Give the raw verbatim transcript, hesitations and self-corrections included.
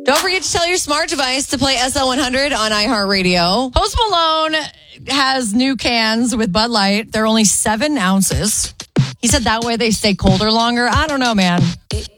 Don't forget to tell your smart device to play S L one hundred on iHeartRadio. Post Malone has new cans with Bud Light. They're only seven ounces. He said that way they stay colder longer. I don't know, man.